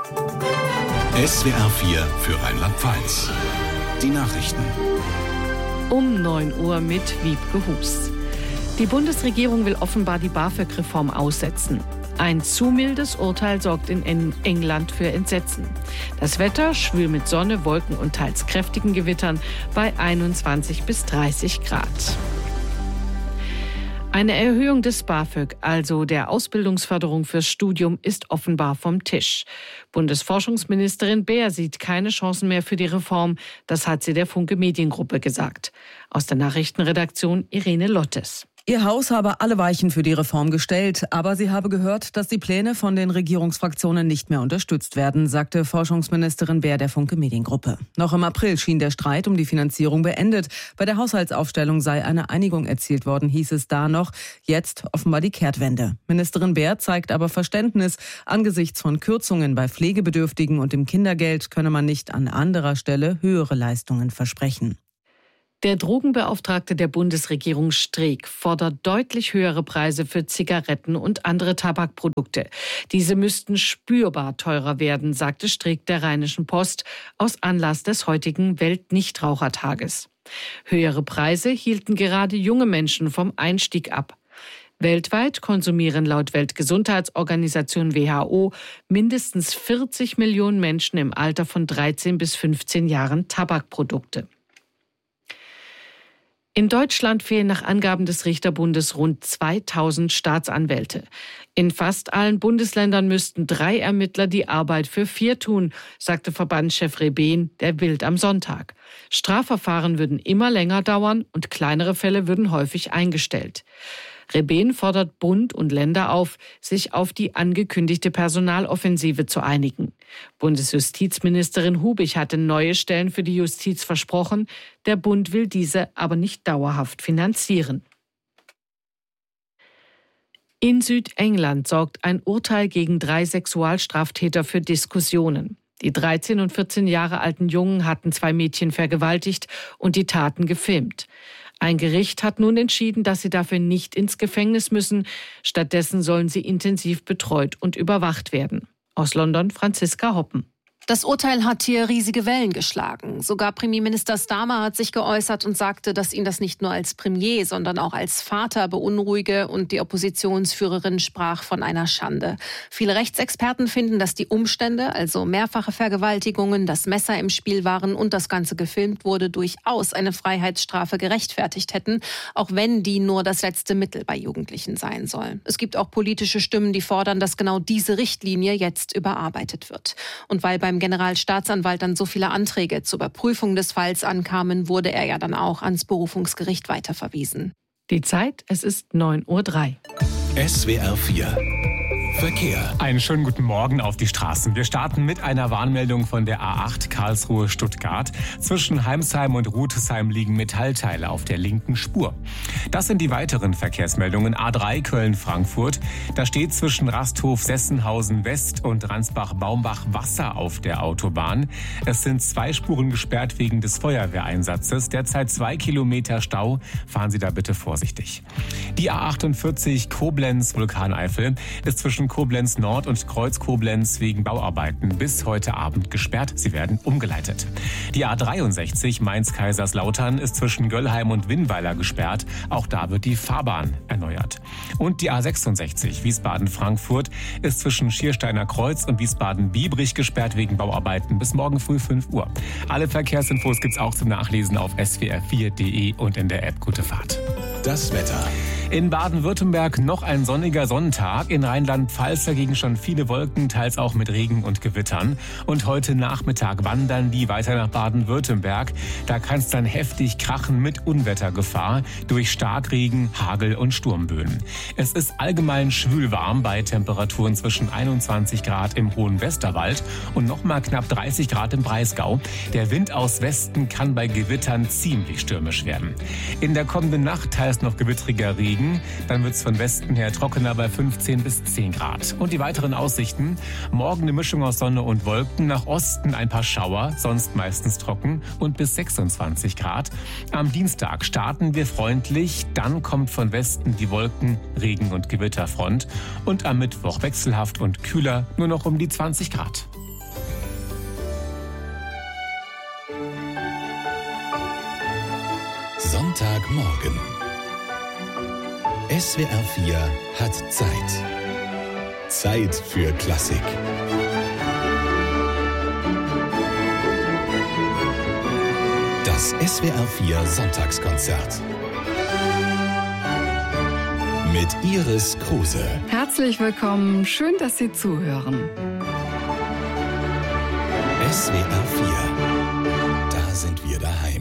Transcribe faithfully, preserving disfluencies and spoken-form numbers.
S W R vier für Rheinland-Pfalz. Die Nachrichten. Um neun Uhr mit Wiebke Hus. Die Bundesregierung will offenbar die BAföG-Reform aussetzen. Ein zu mildes Urteil sorgt in England für Entsetzen. Das Wetter schwül mit Sonne, Wolken und teils kräftigen Gewittern bei einundzwanzig bis dreißig Grad. Eine Erhöhung des BAföG, also der Ausbildungsförderung fürs Studium, ist offenbar vom Tisch. Bundesforschungsministerin Beer sieht keine Chancen mehr für die Reform. Das hat sie der Funke Mediengruppe gesagt. Aus der Nachrichtenredaktion Irene Lottes. Ihr Haus habe alle Weichen für die Reform gestellt, aber sie habe gehört, dass die Pläne von den Regierungsfraktionen nicht mehr unterstützt werden, sagte Forschungsministerin Beer der Funke Mediengruppe. Noch im April schien der Streit um die Finanzierung beendet. Bei der Haushaltsaufstellung sei eine Einigung erzielt worden, hieß es da noch. Jetzt offenbar die Kehrtwende. Ministerin Beer zeigt aber Verständnis. Angesichts von Kürzungen bei Pflegebedürftigen und dem Kindergeld könne man nicht an anderer Stelle höhere Leistungen versprechen. Der Drogenbeauftragte der Bundesregierung Streeck fordert deutlich höhere Preise für Zigaretten und andere Tabakprodukte. Diese müssten spürbar teurer werden, sagte Streeck der Rheinischen Post aus Anlass des heutigen Weltnichtrauchertages. Höhere Preise hielten gerade junge Menschen vom Einstieg ab. Weltweit konsumieren laut Weltgesundheitsorganisation W H O mindestens vierzig Millionen Menschen im Alter von dreizehn bis fünfzehn Jahren Tabakprodukte. In Deutschland fehlen nach Angaben des Richterbundes rund zweitausend Staatsanwälte. In fast allen Bundesländern müssten drei Ermittler die Arbeit für vier tun, sagte Verbandschef Rebehn der Bild am Sonntag. Strafverfahren würden immer länger dauern und kleinere Fälle würden häufig eingestellt. Rebehn fordert Bund und Länder auf, sich auf die angekündigte Personaloffensive zu einigen. Bundesjustizministerin Hubich hatte neue Stellen für die Justiz versprochen. Der Bund will diese aber nicht dauerhaft finanzieren. In Südengland sorgt ein Urteil gegen drei Sexualstraftäter für Diskussionen. Die dreizehn und vierzehn Jahre alten Jungen hatten zwei Mädchen vergewaltigt und die Taten gefilmt. Ein Gericht hat nun entschieden, dass sie dafür nicht ins Gefängnis müssen. Stattdessen sollen sie intensiv betreut und überwacht werden. Aus London Franziska Hoppen. Das Urteil hat hier riesige Wellen geschlagen. Sogar Premierminister Starmer hat sich geäußert und sagte, dass ihn das nicht nur als Premier, sondern auch als Vater beunruhige, und die Oppositionsführerin sprach von einer Schande. Viele Rechtsexperten finden, dass die Umstände, also mehrfache Vergewaltigungen, das Messer im Spiel waren und das Ganze gefilmt wurde, durchaus eine Freiheitsstrafe gerechtfertigt hätten, auch wenn die nur das letzte Mittel bei Jugendlichen sein soll. Es gibt auch politische Stimmen, die fordern, dass genau diese Richtlinie jetzt überarbeitet wird. Und weil beim Generalstaatsanwalt dann so viele Anträge zur Überprüfung des Falls ankamen, wurde er ja dann auch ans Berufungsgericht weiterverwiesen. Die Zeit, es ist neun Uhr drei. S W R vier Verkehr. Einen schönen guten Morgen auf die Straßen. Wir starten mit einer Warnmeldung von der A acht Karlsruhe-Stuttgart. Zwischen Heimsheim und Rutesheim liegen Metallteile auf der linken Spur. Das sind die weiteren Verkehrsmeldungen. A drei Köln-Frankfurt. Da steht zwischen Rasthof-Sessenhausen-West und Ransbach-Baumbach Wasser auf der Autobahn. Es sind zwei Spuren gesperrt wegen des Feuerwehreinsatzes. Derzeit zwei Kilometer Stau. Fahren Sie da bitte vorsichtig. Die A achtundvierzig Koblenz-Vulkaneifel ist zwischen Koblenz Nord und Kreuz Koblenz wegen Bauarbeiten bis heute Abend gesperrt. Sie werden umgeleitet. Die A dreiundsechzig Mainz-Kaiserslautern ist zwischen Göllheim und Winnweiler gesperrt. Auch da wird die Fahrbahn erneuert. Und die A sechsundsechzig Wiesbaden-Frankfurt ist zwischen Schiersteiner Kreuz und Wiesbaden-Biebrich gesperrt wegen Bauarbeiten bis morgen früh fünf Uhr. Alle Verkehrsinfos gibt's auch zum Nachlesen auf s w r vier punkt d e und in der App Gute Fahrt. Das Wetter. In Baden-Württemberg noch ein sonniger Sonntag. In Rheinland-Pfalz dagegen schon viele Wolken, teils auch mit Regen und Gewittern. Und heute Nachmittag wandern die weiter nach Baden-Württemberg. Da kann es dann heftig krachen mit Unwettergefahr durch Starkregen, Hagel und Sturmböen. Es ist allgemein schwülwarm bei Temperaturen zwischen einundzwanzig Grad im hohen Westerwald und nochmal knapp dreißig Grad im Breisgau. Der Wind aus Westen kann bei Gewittern ziemlich stürmisch werden. In der kommenden Nacht teils noch gewittriger Regen. Dann wird es von Westen her trockener bei fünfzehn bis zehn Grad. Und die weiteren Aussichten: Morgen eine Mischung aus Sonne und Wolken, nach Osten ein paar Schauer, sonst meistens trocken und bis sechsundzwanzig Grad. Am Dienstag starten wir freundlich, dann kommt von Westen die Wolken-, Regen- und Gewitterfront. Und am Mittwoch wechselhaft und kühler, nur noch um die zwanzig Grad. Sonntagmorgen. S W R vier hat Zeit. Zeit für Klassik. Das S W R vier Sonntagskonzert. Mit Iris Kruse. Herzlich willkommen, schön, dass Sie zuhören. S W R vier. Da sind wir daheim.